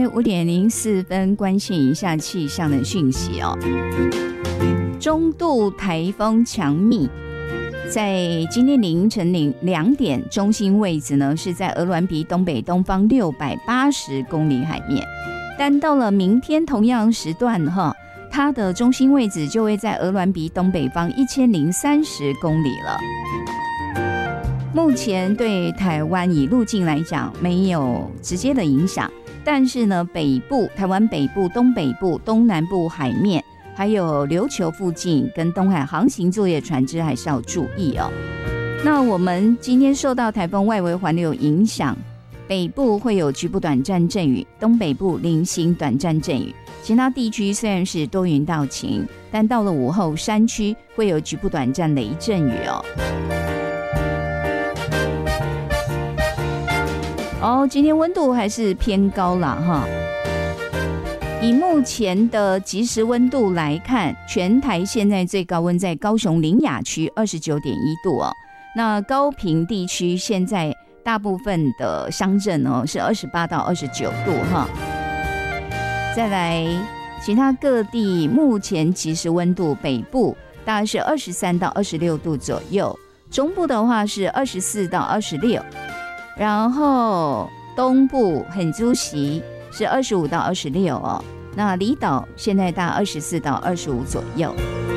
5:04，关心一下气象的讯息哦。中度台风强密，在今天凌晨2点，中心位置呢是在鹅銮鼻东北东方680公里海面，但到了明天同样时段它的中心位置就会在鹅銮鼻东北方1030公里了。目前对台湾以路径来讲没有直接的影响，但是呢，台湾北部、东北部、东南部海面，还有琉球附近跟东海航行作业船只还是要注意哦。那我们今天受到台风外围环流影响，北部会有局部短暂阵雨，东北部零星短暂阵雨，其他地区虽然是多云到晴，但到了午后山区会有局部短暂雷阵雨哦。今天温度还是偏高啦以目前的即时温度来看，全台现在最高温在高雄苓雅区29.1度哦。那高屏地区现在大部分的乡镇是28到29度再来其他各地目前即时温度，北部大概是23到26度左右，中部的话是24到26，然后东部很足席是25到26那离岛现在大概24到25左右。